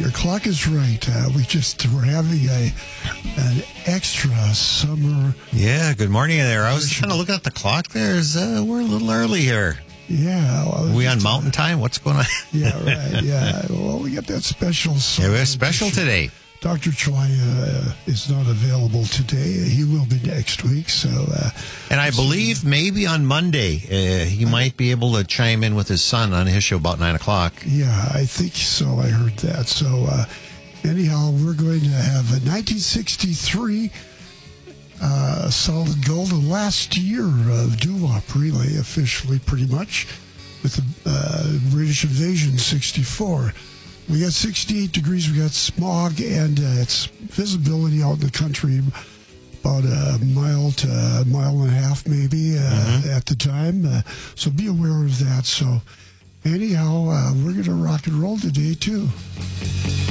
your clock is right. We're having an extra summer. Yeah, good morning there. I was trying to look at the clock there. We're a little early here. Yeah. Are we on mountain time? What's going on? Yeah, right. Yeah. Well, we got that special summer. Yeah, we have special today. Dr. Chalaya is not available today. He will be next week. And I believe maybe on Monday he might be able to chime in with his son on his show about 9 o'clock. Yeah, I think so. I heard that. So anyhow, we're going to have a 1963 Solid Gold, the last year of doo-wop, really, officially pretty much, with the British Invasion 64. We got 68 degrees, we got smog, and it's visibility out in the country about a mile to a mile and a half maybe at the time. So be aware of that. So anyhow, we're going to rock and roll today too.